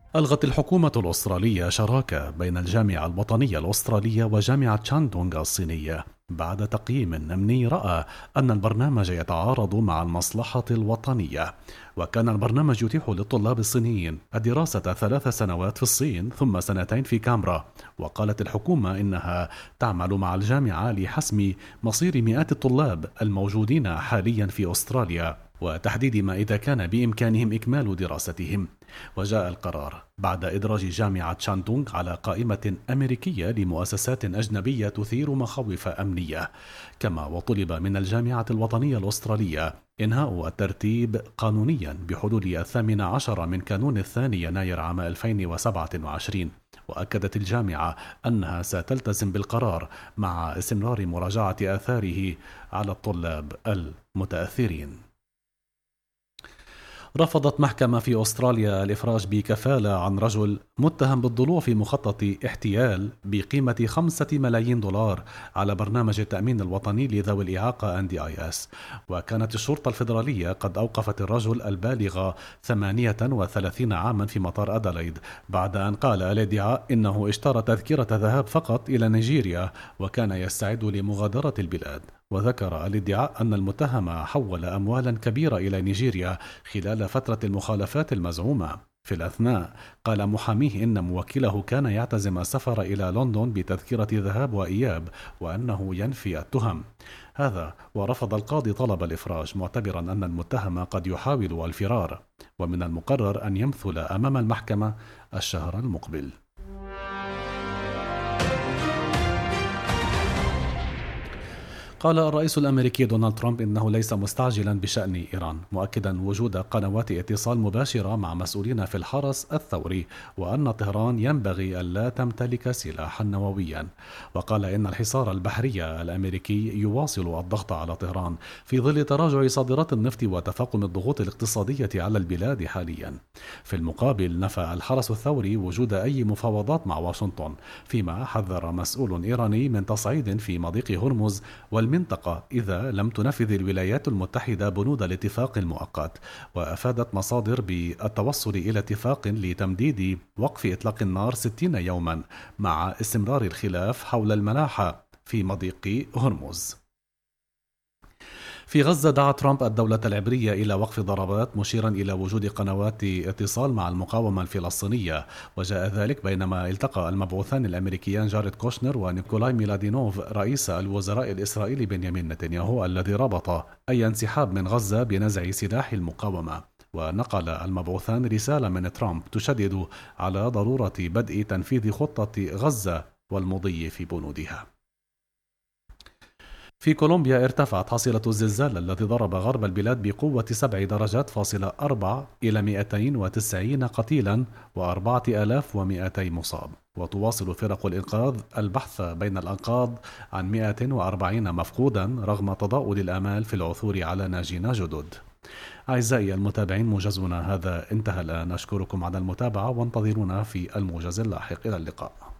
ألغت الحكومة الأسترالية شراكة بين الجامعة الوطنية الأسترالية وجامعة شاندونغ الصينية بعد تقييم أمني رأى أن البرنامج يتعارض مع المصلحة الوطنية. وكان البرنامج يتيح للطلاب الصينيين الدراسة 3 سنوات في الصين ثم 2 في كامبرا. وقالت الحكومة إنها تعمل مع الجامعة لحسم مصير مئات الطلاب الموجودين حاليا في أستراليا وتحديد ما إذا كان بإمكانهم إكمال دراستهم. وجاء القرار بعد إدراج جامعة شاندونغ على قائمة أمريكية لمؤسسات أجنبية تثير مخاوف أمنية. كما وطلب من الجامعة الوطنية الأسترالية إنهاء الترتيب قانونيا بحلول 18 من كانون 2 يناير عام 2027. وأكدت الجامعة أنها ستلتزم بالقرار مع استمرار مراجعة آثاره على الطلاب المتأثرين. رفضت محكمة في أستراليا الإفراج بكفالة عن رجل متهم بالضلوع في مخطط احتيال بقيمة 5 ملايين دولار على برنامج التأمين الوطني لذوي الإعاقة NDIS. وكانت الشرطة الفيدرالية قد أوقفت الرجل البالغ 38 عاما في مطار أدلايد بعد أن قال الادعاء إنه اشترى تذكرة ذهاب فقط إلى نيجيريا وكان يستعد لمغادرة البلاد. وذكر الادعاء أن المتهم حول أموالا كبيرة إلى نيجيريا خلال فترة المخالفات المزعومة. في الأثناء قال محاميه إن موكله كان يعتزم السفر إلى لندن بتذكرة ذهاب وإياب وأنه ينفي التهم. هذا ورفض القاضي طلب الإفراج معتبرا أن المتهم قد يحاول الفرار ومن المقرر أن يمثل أمام المحكمة الشهر المقبل. قال الرئيس الأمريكي دونالد ترامب إنه ليس مستعجلا بشأن إيران، مؤكدا وجود قنوات اتصال مباشرة مع مسؤولين في الحرس الثوري وأن طهران ينبغي ألا تمتلك سلاحا نوويا. وقال إن الحصار البحري الأمريكي يواصل الضغط على طهران في ظل تراجع صادرات النفط وتفاقم الضغوط الاقتصادية على البلاد حاليا. في المقابل نفى الحرس الثوري وجود أي مفاوضات مع واشنطن، فيما حذر مسؤول إيراني من تصعيد في مضيق هرمز والمنطقة إذا لم تنفذ الولايات المتحدة بنود الاتفاق المؤقت. وأفادت مصادر بالتوصل إلى اتفاق لتمديد وقف إطلاق النار 60 يوما مع استمرار الخلاف حول الملاحة في مضيق هرمز. في غزة دعا ترامب الدولة العبرية إلى وقف ضربات مشيرا إلى وجود قنوات اتصال مع المقاومة الفلسطينية. وجاء ذلك بينما التقى المبعوثان الأمريكيان جاريد كوشنر ونيكولاي ميلادينوف رئيس الوزراء الإسرائيلي بنيامين نتنياهو الذي ربط أي انسحاب من غزة بنزع سلاح المقاومة. ونقل المبعوثان رسالة من ترامب تشدد على ضرورة بدء تنفيذ خطة غزة والمضي في بنودها. في كولومبيا ارتفعت حصيلة الزلزال الذي ضرب غرب البلاد بقوة 7.4 إلى 290 قتيلا و4200 مصاب. وتواصل فرق الإنقاذ البحث بين الأنقاض عن 140 مفقودا رغم تضاؤل الآمال في العثور على ناجين جدد. أعزائي المتابعين، موجزنا هذا انتهى الآن. أشكركم على المتابعة وانتظرونا في الموجز اللاحق. إلى اللقاء.